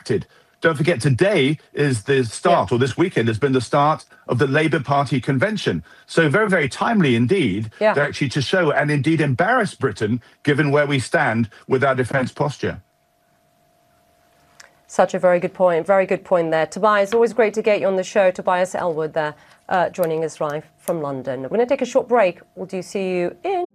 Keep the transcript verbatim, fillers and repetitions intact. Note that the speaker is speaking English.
elected. Don't forget, today is the start, yeah. or this weekend has been the start of the Labour Party convention. So very, very timely indeed, yeah. to actually to show and indeed embarrass Britain, given where we stand with our defence posture. Such a very good point. Very good point there. Tobias, always great to get you on the show. Tobias Ellwood there, uh, joining us live from London. We're going to take a short break. We'll do see you in